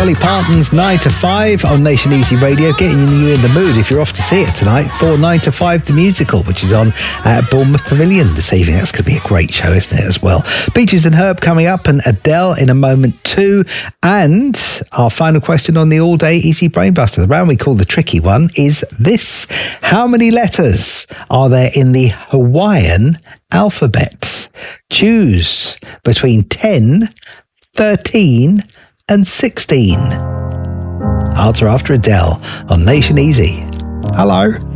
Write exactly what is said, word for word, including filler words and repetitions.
Dolly Parton's nine to five on Nation Easy Radio, getting you in the mood if you're off to see it tonight for nine to five the musical, which is on at Bournemouth Pavilion this evening. That's going to be a great show, isn't it, as well? Beaches and Herb coming up, and Adele in a moment too. And our final question on the all-day Easy Brainbuster, the round we call the tricky one, is this. How many letters are there in the Hawaiian alphabet? Choose between ten, thirteen and sixteen. Answer after Adele on Nation Easy. Hello.